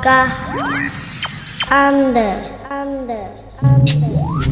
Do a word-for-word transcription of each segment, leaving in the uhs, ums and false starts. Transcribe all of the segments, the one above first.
Tahukah Anda? Anda. Anda.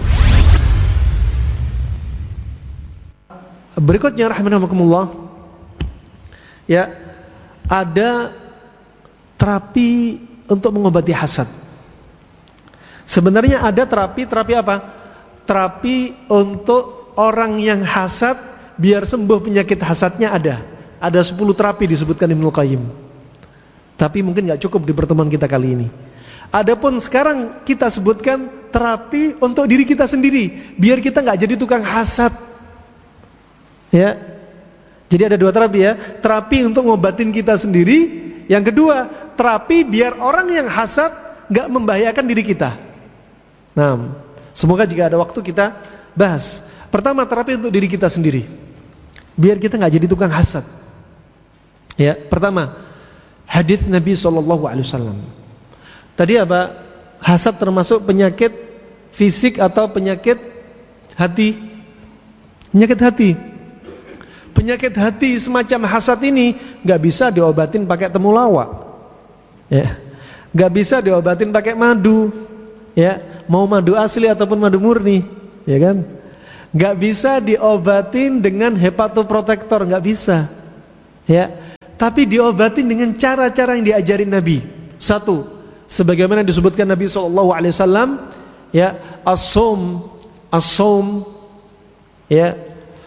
Berikutnya rahimakumullah. Ya, ada terapi untuk mengobati hasad. Sebenarnya ada terapi, terapi apa? Terapi untuk orang yang hasad biar sembuh penyakit hasadnya ada. Ada sepuluh terapi disebutkan Ibnu Qayyim. Tapi mungkin gak cukup di pertemuan kita kali ini. Adapun sekarang kita sebutkan terapi untuk diri kita sendiri, biar kita gak jadi tukang hasad. Ya. Jadi ada dua terapi ya. Terapi untuk ngobatin kita sendiri. Yang kedua, terapi biar orang yang hasad gak membahayakan diri kita. Nah, semoga jika ada waktu kita bahas. Pertama, terapi untuk diri kita sendiri, biar kita gak jadi tukang hasad. Ya, pertama, hadis Nabi shallallahu alaihi wasallam. Tadi apa? Hasad termasuk penyakit fisik atau penyakit hati? Penyakit hati. Penyakit hati semacam hasad ini gak bisa diobatin pakai temulawak, ya, gak bisa diobatin pakai madu, ya, mau madu asli ataupun madu murni, ya kan? Gak bisa diobatin dengan hepatoprotektor, gak bisa, ya. Tapi diobatin dengan cara-cara yang diajarin Nabi. Satu, sebagaimana disebutkan Nabi shallallahu alaihi wasallam, ya, as-saum, as-saum, ya.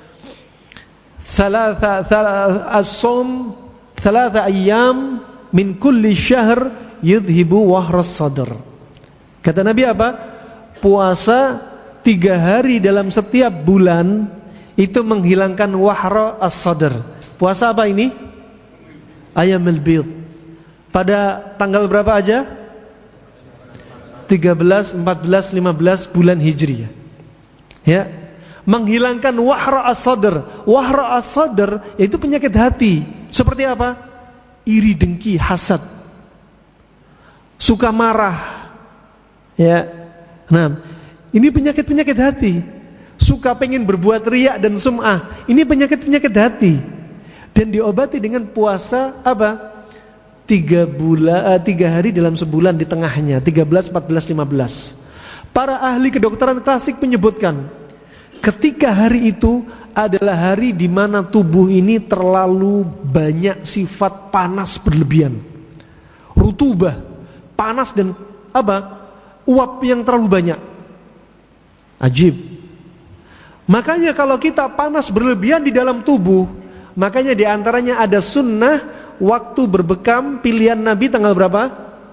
Thalatha as-saum thalatha ayyam min kulli syahr yudhibu wahras sadr. Kata Nabi apa? Puasa tiga hari dalam setiap bulan itu menghilangkan wahra as-sadr. Puasa apa ini? Ayyamul bid. Pada tanggal berapa aja? tiga belas, empat belas, lima belas bulan Hijriah. Ya. Menghilangkan wahra as-sadr. Wahra as-sadr yaitu penyakit hati. Seperti apa? Iri, dengki, hasad, suka marah. Ya. Nah, ini penyakit-penyakit hati. Suka pengen berbuat riya dan sum'ah. Ini penyakit-penyakit hati. Dan diobati dengan puasa apa? Tiga bulan, uh, tiga hari dalam sebulan di tengahnya, tiga belas, empat belas, lima belas. Para ahli kedokteran klasik menyebutkan, ketika hari itu adalah hari di mana tubuh ini terlalu banyak sifat panas berlebihan, rutubah, panas dan apa? Uap yang terlalu banyak. Ajib. Makanya kalau kita panas berlebihan di dalam tubuh, makanya diantaranya ada sunnah waktu berbekam pilihan Nabi tanggal berapa?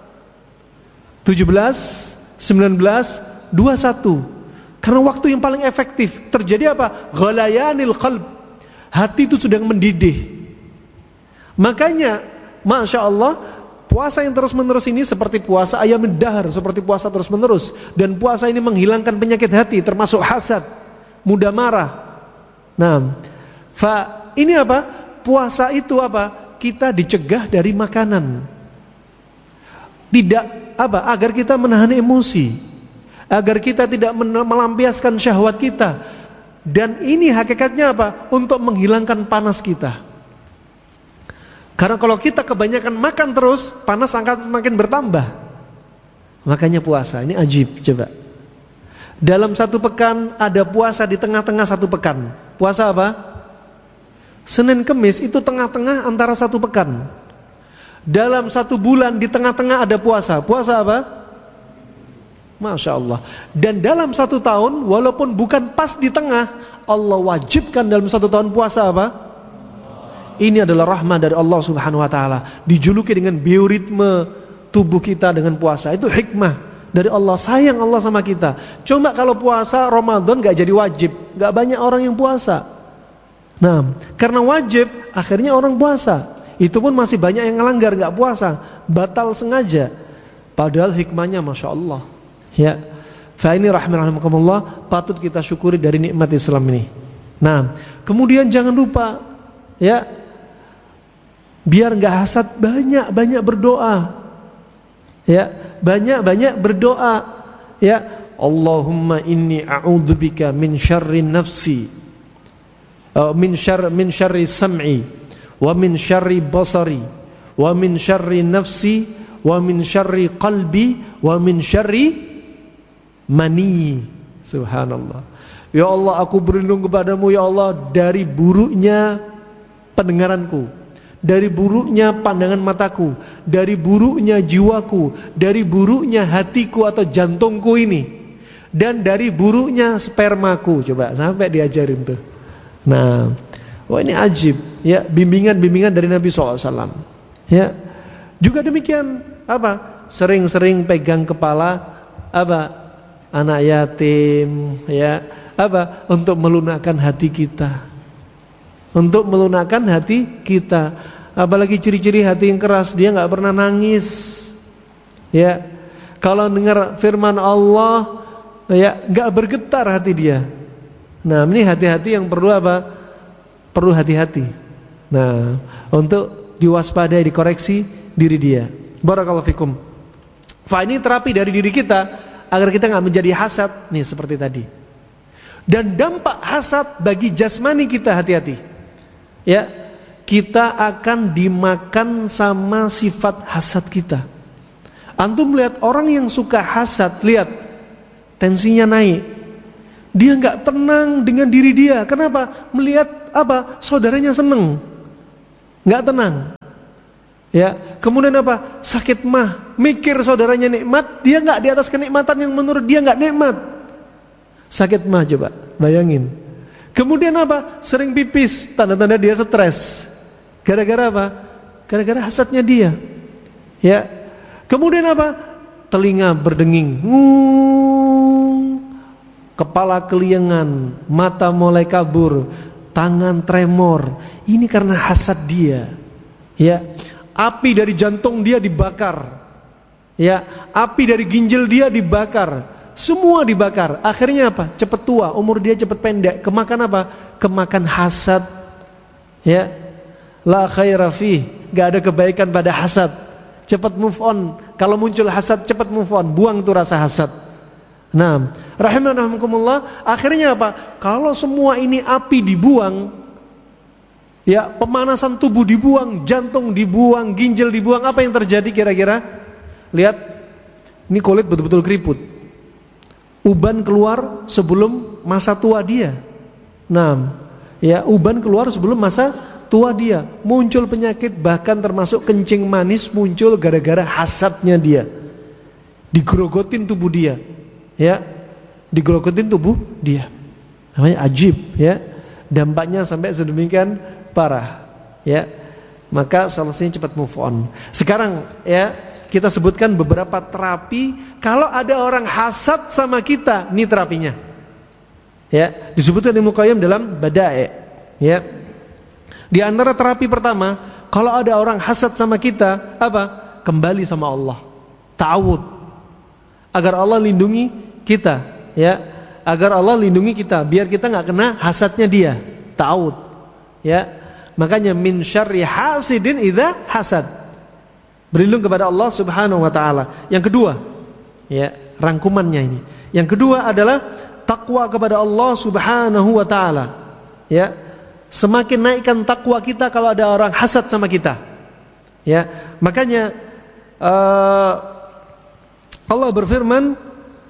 tujuh belas, sembilan belas, dua puluh satu. Karena waktu yang paling efektif. Terjadi apa? Ghalayanil qalb. Hati itu sedang mendidih. Makanya, Masya Allah, puasa yang terus-menerus ini seperti puasa ayam dahar, seperti puasa terus-menerus. Dan puasa ini menghilangkan penyakit hati, termasuk hasad, mudah marah. Nah, fa, ini apa? Puasa itu apa? Kita dicegah dari makanan. Tidak apa? Agar kita menahan emosi, agar kita tidak melampiaskan syahwat kita. Dan ini hakikatnya apa? Untuk menghilangkan panas kita. Karena kalau kita kebanyakan makan terus, panas akan makin bertambah. Makanya puasa, ini ajib. Coba, dalam satu pekan ada puasa di tengah-tengah satu pekan. Puasa apa? Senin Kemis itu tengah-tengah antara satu pekan. Dalam satu bulan di tengah-tengah ada puasa. Puasa apa? Masya Allah. Dan dalam satu tahun, walaupun bukan pas di tengah, Allah wajibkan dalam satu tahun puasa apa? Ini adalah rahmat dari Allah subhanahu wa ta'ala. Dijuluki dengan bioritme tubuh kita dengan puasa. Itu hikmah dari Allah, sayang Allah sama kita. Coba kalau puasa Ramadan gak jadi wajib, gak banyak orang yang puasa. Nah, karena wajib, akhirnya orang puasa. Itu pun masih banyak yang ngelanggar, gak puasa, batal sengaja. Padahal hikmahnya Masya Allah. Ya, fa ini rahimahumullah, patut kita syukuri dari nikmat Islam ini. Nah, kemudian jangan lupa, ya, biar nggak hasad, banyak-banyak berdoa, ya, banyak-banyak berdoa, ya, Allahumma inni a'udzubika min syarri nafsi, uh, min syarri min syarri sam'i, wa min syarri basari, wa min syarri nafsi, wa min syarri qalbi, wa min syarri mani. Subhanallah. Ya Allah, aku berlindung kepadamu ya Allah dari buruknya pendengaranku, dari buruknya pandangan mataku, dari buruknya jiwaku, dari buruknya hatiku atau jantungku ini, dan dari buruknya spermaku. Coba sampai diajarin tuh. Nah, wah ini ajib ya, bimbingan-bimbingan dari Nabi shallallahu alaihi wasallam. Ya, juga demikian apa? Sering-sering pegang kepala apa? Anak yatim, ya apa? Untuk melunakkan hati kita, untuk melunakkan hati kita. Apalagi ciri-ciri hati yang keras, dia nggak pernah nangis. Ya, kalau dengar firman Allah, ya nggak bergetar hati dia. Nah, ini hati-hati yang perlu apa? Perlu hati-hati. Nah, untuk diwaspadai, dikoreksi diri dia. Barakallahu fikum. Fa ini terapi dari diri kita agar kita nggak menjadi hasad nih seperti tadi. Dan dampak hasad bagi jasmani kita, hati-hati. Ya, kita akan dimakan sama sifat hasad kita. Antum melihat orang yang suka hasad, lihat tensinya naik. Dia nggak tenang dengan diri dia. Kenapa? Melihat apa? Saudaranya seneng, nggak tenang. Ya, kemudian apa? Sakit mah, mikir saudaranya nikmat, dia nggak di atas kenikmatan yang menurut dia nggak nikmat. Sakit mah, coba bayangin. Kemudian apa? Sering pipis, tanda-tanda dia stres. Gara-gara apa? Gara-gara hasadnya dia. Ya. Kemudian apa? Telinga berdenging, ngung, kepala keliengan, mata mulai kabur, tangan tremor. Ini karena hasad dia. Ya. Api dari jantung dia dibakar. Ya, api dari ginjal dia dibakar. Semua dibakar. Akhirnya apa? Cepat tua, umur dia cepat pendek. Kemakan apa? Kemakan hasad. Ya. La khaira fih, enggak ada kebaikan pada hasad. Cepat move on. Kalau muncul hasad, cepat move on. Buang tuh rasa hasad. Nah, rahimanahumullah, akhirnya apa? Kalau semua ini api dibuang, ya, pemanasan tubuh dibuang, jantung dibuang, ginjal dibuang, apa yang terjadi kira-kira? Lihat, ini kulit betul-betul keriput. Uban keluar sebelum masa tua dia. Nah, ya, uban keluar sebelum masa tua dia. Muncul penyakit, bahkan termasuk kencing manis muncul gara-gara hasadnya dia. Digrogotin tubuh dia. Ya, digrogotin tubuh dia. Namanya ajib, ya. Dampaknya sampai sedemikian parah, ya. Maka solusinya cepat move on. Sekarang ya, kita sebutkan beberapa terapi kalau ada orang hasad sama kita, ini terapinya. Ya, disebutkan Ibnu Qayyim dalam Bada'i, ya. Di antara terapi pertama, kalau ada orang hasad sama kita, apa? Kembali sama Allah. Ta'awud. Agar Allah lindungi kita, ya. Agar Allah lindungi kita biar kita enggak kena hasadnya dia. Ta'awud. Ya. Makanya min syarri hasidin idza hasad. Berlindung kepada Allah Subhanahu wa taala. Yang kedua, ya, rangkumannya ini. Yang kedua adalah takwa kepada Allah Subhanahu wa taala. Ya. Semakin naikkan takwa kita kalau ada orang hasad sama kita. Ya. Makanya uh, Allah berfirman,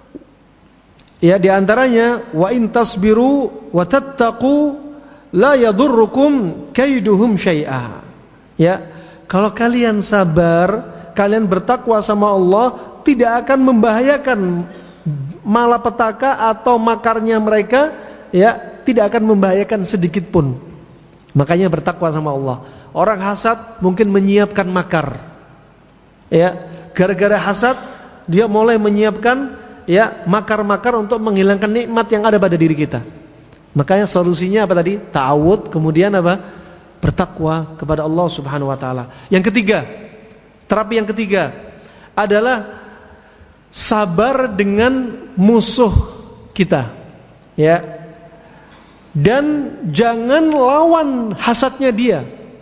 ya, di antaranya wa in tasbiru wa tattaqu la yadurrukum kaiduhum syai'a. Ya, kalau kalian sabar, kalian bertakwa sama Allah, tidak akan membahayakan malapetaka atau makarnya mereka, ya, tidak akan membahayakan sedikit pun. Makanya bertakwa sama Allah. Orang hasad mungkin menyiapkan makar. Ya, gara-gara hasad dia mulai menyiapkan, ya, makar-makar untuk menghilangkan nikmat yang ada pada diri kita. Makanya solusinya apa tadi? Ta'awud, kemudian apa? Bertakwa kepada Allah Subhanahu wa taala. Yang ketiga, terapi yang ketiga adalah sabar dengan musuh kita. Ya. Dan jangan lawan hasadnya dia.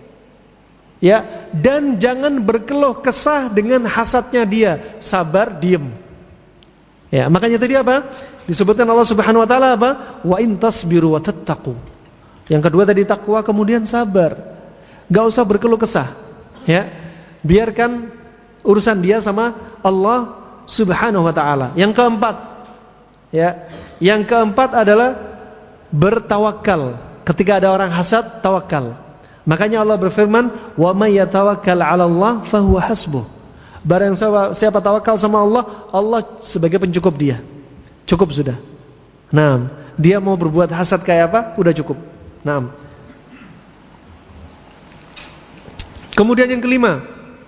Ya, dan jangan berkeluh kesah dengan hasadnya dia. Sabar, diem. Ya, makanya tadi apa? Disebutkan Allah Subhanahu wa taala apa? Wa in tasbiru wa tattaqu. Yang kedua tadi takwa, kemudian sabar. Enggak usah berkeluh kesah. Ya. Biarkan urusan dia sama Allah Subhanahu wa taala. Yang keempat, ya, yang keempat adalah bertawakal. Ketika ada orang hasad, tawakal. Makanya Allah berfirman, "Wa may yatawakkal 'ala Allah fahuwa hasbuh." Barang siapa, siapa tawakal sama Allah, Allah sebagai pencukup dia. Cukup sudah. Nah, dia mau berbuat hasad kayak apa? Udah cukup. Nah. Kemudian yang kelima,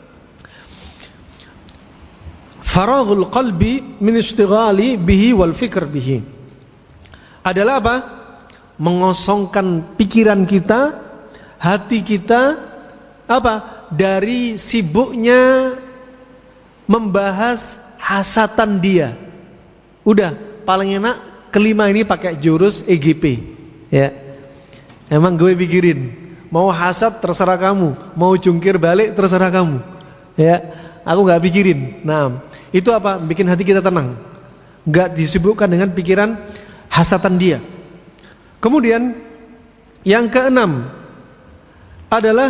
faraghul qalbi min ishtighali bihi wal fikr bihi. Adalah apa? Mengosongkan pikiran kita, hati kita apa? Dari sibuknya membahas hasatan dia. Udah, paling enak kelima ini pakai jurus E G P. Ya. Emang gue pikirin. Mau hasad terserah kamu, mau jungkir balik terserah kamu. Ya, aku nggak pikirin. Nah, itu apa? Bikin hati kita tenang. Nggak disibukkan dengan pikiran hasatan dia. Kemudian yang keenam adalah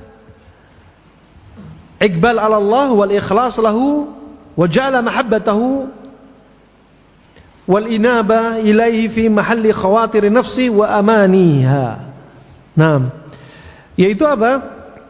iqbal 'ala Allah wal ikhlas lahu wa ja'ala mahabbatahu wal inaba ilaihi fi mahalli khawatir nafsi wa amaniha. Nah, yaitu apa?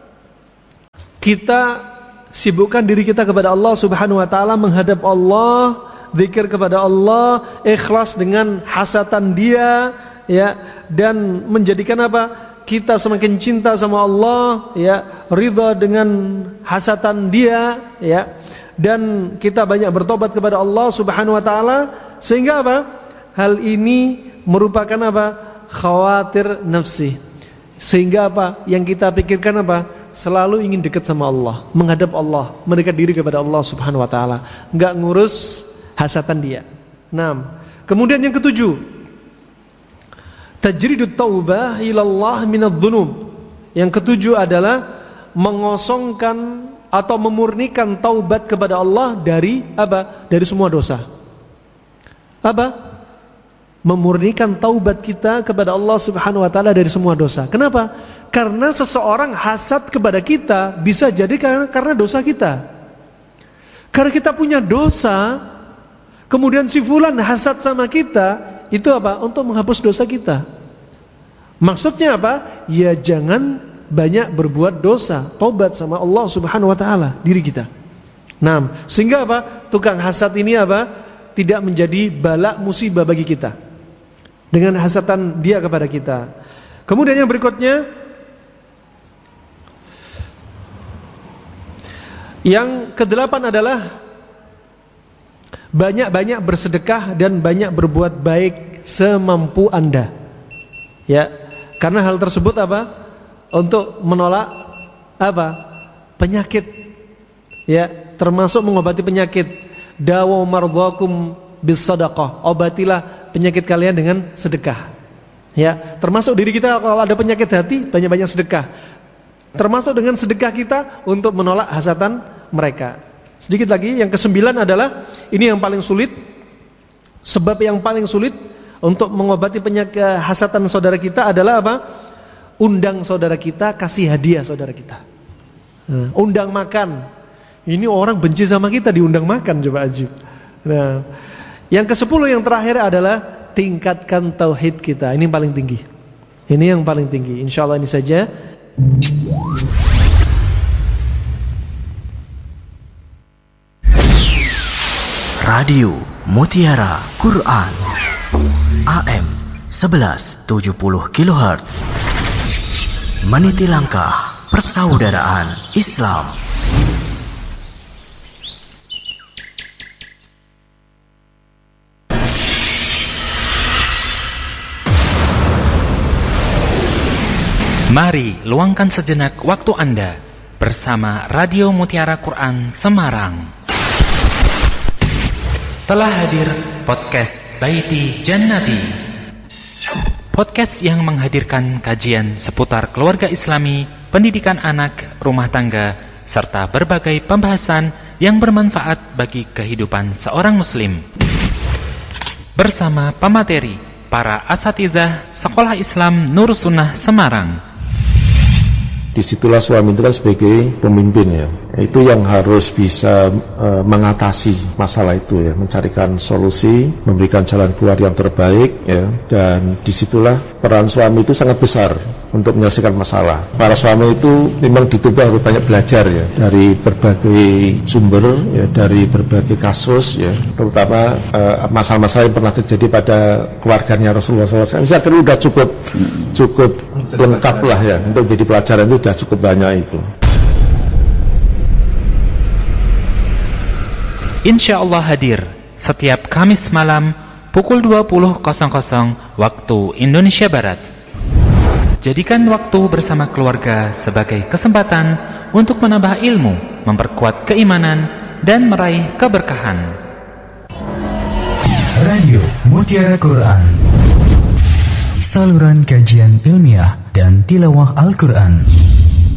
Kita sibukkan diri kita kepada Allah Subhanahu wa taala, menghadap Allah, zikir kepada Allah, ikhlas dengan hasatan dia, ya, dan menjadikan apa? Kita semakin cinta sama Allah, ya, ridha dengan hasatan dia, ya, dan kita banyak bertobat kepada Allah Subhanahu wa taala, sehingga apa? Hal ini merupakan apa? Khawatir nafsi. Sehingga apa? Yang kita pikirkan apa? Selalu ingin dekat sama Allah, menghadap Allah, mendekat diri kepada Allah Subhanahu wa taala, enggak ngurus hasatan dia. Nah, kemudian yang ketujuh, tajridut taubah ilallah minadz-dzunub. Yang ketujuh adalah mengosongkan atau memurnikan taubat kepada Allah dari apa? Dari semua dosa. Apa? Memurnikan taubat kita kepada Allah Subhanahu wa taala dari semua dosa. Kenapa? Karena seseorang hasad kepada kita bisa jadi karena, karena dosa kita. Karena kita punya dosa, kemudian si fulan hasad sama kita, itu apa? Untuk menghapus dosa kita. Maksudnya apa? Ya jangan banyak berbuat dosa, taubat sama Allah Subhanahu wa taala diri kita. Nah, sehingga apa? Tukang hasad ini apa? Tidak menjadi bala musibah bagi kita dengan hasatan dia kepada kita. Kemudian yang berikutnya, yang kedelapan adalah banyak-banyak bersedekah dan banyak berbuat baik semampu Anda. Ya, karena hal tersebut apa? Untuk menolak apa? Penyakit. Ya, termasuk mengobati penyakit. Dawu mardhakum bis sadaqah. Obatilah penyakit kalian dengan sedekah. Ya, termasuk diri kita kalau ada penyakit hati, banyak-banyak sedekah. Termasuk dengan sedekah kita untuk menolak hasatan mereka. Sedikit lagi, yang kesembilan adalah ini yang paling sulit. Sebab yang paling sulit untuk mengobati penyakit hasatan saudara kita adalah apa? Undang saudara kita, kasih hadiah saudara kita. Nah, undang makan. Ini orang benci sama kita diundang makan, coba aja. Nah, yang kesepuluh yang terakhir adalah tingkatkan tauhid kita. Ini yang paling tinggi. Ini yang paling tinggi. Insyaallah ini saja. Radio Mutiara Quran A M sebelas tujuh puluh kilohertz. Meniti langkah persaudaraan Islam. Mari luangkan sejenak waktu Anda bersama Radio Mutiara Quran Semarang. Telah hadir podcast Baiti Jannati. Podcast yang menghadirkan kajian seputar keluarga Islami, pendidikan anak, rumah tangga, serta berbagai pembahasan yang bermanfaat bagi kehidupan seorang muslim. Bersama pemateri, para asatidzah Sekolah Islam Nur Sunnah Semarang. disitulah suami itu kan sebagai pemimpin ya, itu yang harus bisa uh, mengatasi masalah itu ya, mencarikan solusi, memberikan jalan keluar yang terbaik ya, dan disitulah peran suami itu sangat besar untuk menyelesaikan masalah. Para suami itu memang dituntut harus banyak belajar ya, dari berbagai sumber ya, dari berbagai kasus ya, terutama uh, masalah-masalah yang pernah terjadi pada keluarganya Rasulullah shallallahu alaihi wasallam. Saya kira sudah cukup cukup lengkap lah ya, untuk jadi pelajaran itu sudah cukup banyak itu. Insya Allah hadir setiap Kamis malam pukul dua puluh waktu Indonesia Barat. Jadikan waktu bersama keluarga sebagai kesempatan untuk menambah ilmu, memperkuat keimanan, dan meraih keberkahan. Radio Mutiara Quran, saluran kajian ilmiah dan tilawah Al-Quran.